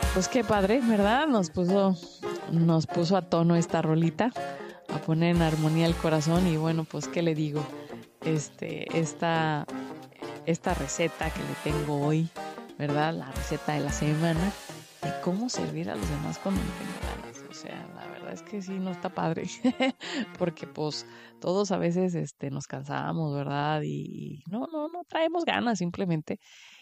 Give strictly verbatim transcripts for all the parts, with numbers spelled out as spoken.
Pues qué padre, ¿verdad? Nos puso, nos puso a tono esta rolita, a poner en armonía el corazón y bueno, pues qué le digo, este, esta, esta receta que le tengo hoy, ¿verdad? La receta de la semana de cómo servir a los demás cuando no tengo ganas. O sea, la verdad es que sí, no está padre, porque pues todos a veces, este, nos cansamos, ¿verdad? Y no, no, no traemos ganas simplemente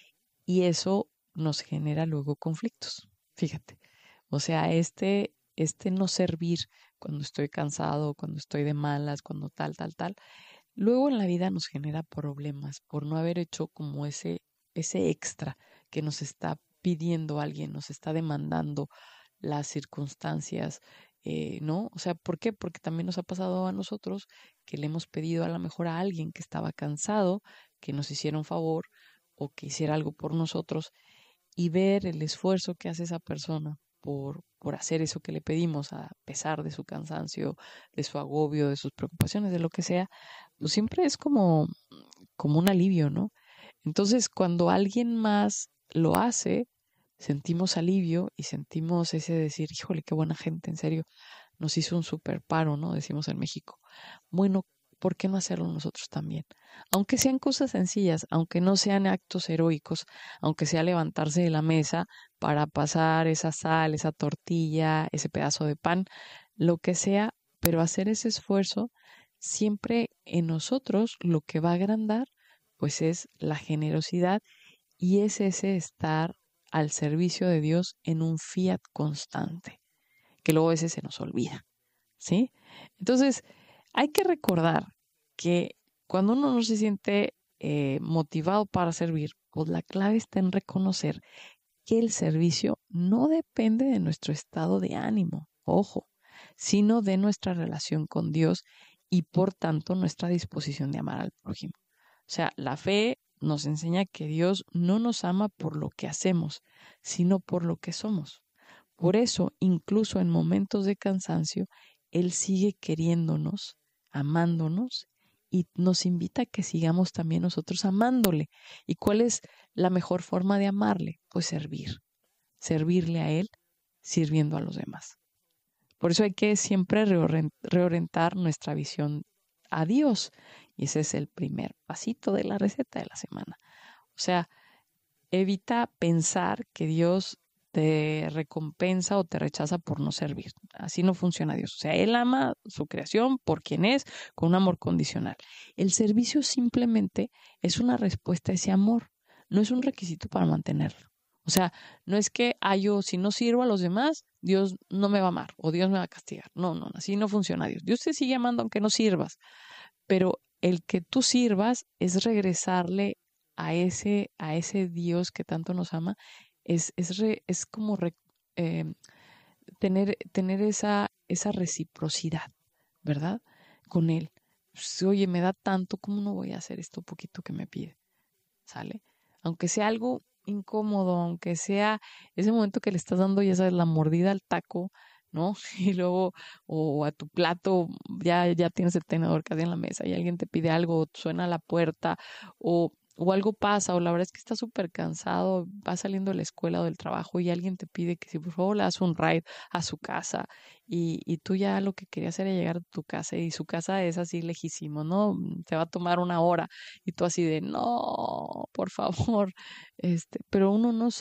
y eso nos genera luego conflictos. Fíjate, o sea, este, este no servir cuando estoy cansado, cuando estoy de malas, cuando tal, tal, tal, luego en la vida nos genera problemas por no haber hecho como ese, ese extra que nos está pidiendo alguien, nos está demandando las circunstancias, eh, ¿no? O sea, ¿por qué? Porque también nos ha pasado a nosotros que le hemos pedido a lo mejor a alguien que estaba cansado, que nos hiciera un favor o que hiciera algo por nosotros y ver el esfuerzo que hace esa persona por, por hacer eso que le pedimos, a pesar de su cansancio, de su agobio, de sus preocupaciones, de lo que sea, pues siempre es como, como un alivio, ¿no? Entonces, cuando alguien más lo hace, sentimos alivio y sentimos ese decir, híjole, qué buena gente, en serio, nos hizo un super paro, ¿no? Decimos en México. Bueno, ¿por qué no hacerlo nosotros también? Aunque sean cosas sencillas, aunque no sean actos heroicos, aunque sea levantarse de la mesa para pasar esa sal, esa tortilla, ese pedazo de pan, lo que sea, pero hacer ese esfuerzo, siempre en nosotros lo que va a agrandar, pues es la generosidad y es ese estar al servicio de Dios en un fiat constante, que luego a veces se nos olvida. ¿Sí? Entonces, hay que recordar que cuando uno no se siente eh, motivado para servir, pues la clave está en reconocer que el servicio no depende de nuestro estado de ánimo, ojo, sino de nuestra relación con Dios y por tanto nuestra disposición de amar al prójimo. O sea, la fe nos enseña que Dios no nos ama por lo que hacemos, sino por lo que somos. Por eso, incluso en momentos de cansancio, Él sigue queriéndonos, amándonos y nos invita a que sigamos también nosotros amándole. ¿Y cuál es la mejor forma de amarle? Pues servir, servirle a Él, sirviendo a los demás. Por eso hay que siempre reorientar nuestra visión a Dios. Y ese es el primer pasito de la receta de la semana. O sea, evita pensar que Dios te recompensa o te rechaza por no servir. Así no funciona Dios. O sea, Él ama su creación por quien es, con un amor condicional. El servicio simplemente es una respuesta a ese amor, no es un requisito para mantenerlo. O sea, no es que ah, yo si no sirvo a los demás, Dios no me va a amar o Dios me va a castigar. No, no, así no funciona Dios. Dios te sigue amando aunque no sirvas, pero el que tú sirvas es regresarle a ese, a ese Dios que tanto nos ama, es, es, re, es como re, eh, tener, tener esa, esa reciprocidad, ¿verdad? Con Él. Pues, oye, me da tanto, ¿cómo no voy a hacer esto poquito que me pide? ¿Sale? Aunque sea algo incómodo, aunque sea ese momento que le estás dando, ya sabes, la mordida al taco, ¿no? Y luego, o a tu plato, ya, ya tienes el tenedor casi en la mesa y alguien te pide algo, suena la puerta, o, o algo pasa, o la verdad es que estás súper cansado, vas saliendo de la escuela o del trabajo y alguien te pide que si por favor le das un ride a su casa y, y tú ya lo que querías era llegar a tu casa y su casa es así lejísimo, ¿no? Te va a tomar una hora y tú así de, no, por favor, este, pero uno no